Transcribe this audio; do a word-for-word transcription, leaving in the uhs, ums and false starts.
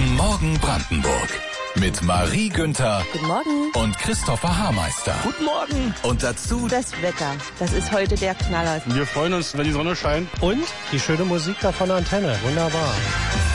Guten Morgen Brandenburg. Mit Marie Günther. Guten Morgen. Und Christopher Haarmeister. Guten Morgen. Und dazu das Wetter. Das ist heute der Knaller. Wir freuen uns, wenn die Sonne scheint. Und die schöne Musik da von der Antenne. Wunderbar.